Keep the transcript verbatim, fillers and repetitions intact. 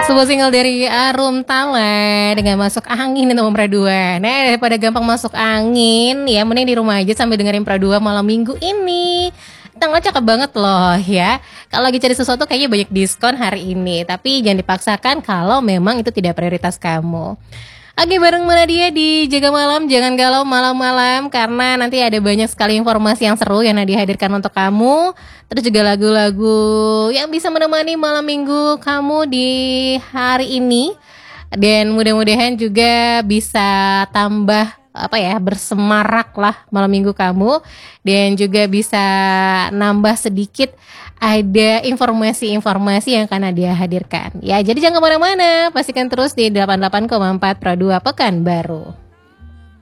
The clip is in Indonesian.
Sebuah single dari Arum Tala dengan Masuk Angin untuk Pra dua. Nah, daripada gampang masuk angin, ya mending di rumah aja sambil dengerin Pra dua malam minggu ini. Tanggal cakep banget loh ya. Kalau lagi cari sesuatu kayaknya banyak diskon hari ini. Tapi jangan dipaksakan kalau memang itu tidak prioritas kamu. Oke, bareng Nadia di Jaga Malam. Jangan galau malam-malam karena nanti ada banyak sekali informasi yang seru yang Nadia hadirkan untuk kamu. Terus juga lagu-lagu yang bisa menemani malam minggu kamu di hari ini. Dan mudah-mudahan juga bisa tambah apa ya, bersemarak lah malam minggu kamu. Dan juga bisa nambah sedikit ada informasi-informasi yang akan Nadia hadirkan. Ya, jadi jangan kemana-mana, pastikan terus di delapan puluh delapan koma empat Pra dua Pekanbaru.